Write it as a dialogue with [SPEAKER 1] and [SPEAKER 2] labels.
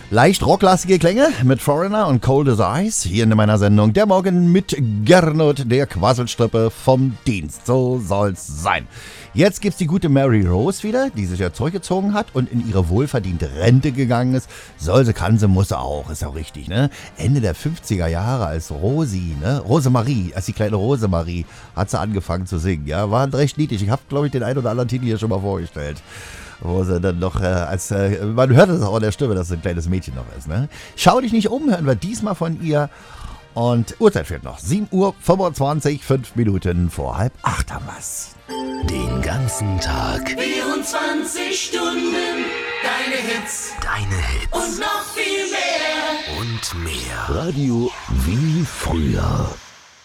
[SPEAKER 1] Leicht rocklastige Klänge mit Foreigner und Cold as Ice hier in meiner Sendung Der Morgen mit Gernot, der Quasselstrippe vom Dienst. So soll's sein. Jetzt gibt's die gute Mary Rose wieder, die sich ja zurückgezogen hat und in ihre wohlverdiente Rente gegangen ist. Soll sie, kann sie, muss sie auch, ist auch richtig, ne? Ende der 50er Jahre als Rosi, ne? Rosemarie, als die kleine Rosemarie hat sie angefangen zu singen, ja? War recht niedlich. Ich habe, glaube ich, den einen oder anderen Titel hier schon mal vorgestellt. Wo sie dann noch man hört es auch an der Stimme, dass es ein kleines Mädchen noch ist, ne? Schau dich nicht um, hören wir diesmal von ihr. Und Uhrzeit fehlt noch. 7:25 Uhr, 5 Minuten vor 7:30 haben wir's.
[SPEAKER 2] Den ganzen Tag.
[SPEAKER 3] 24 Stunden. Deine Hits.
[SPEAKER 2] Deine Hits.
[SPEAKER 3] Und noch viel mehr.
[SPEAKER 2] Und mehr.
[SPEAKER 4] Radio wie früher.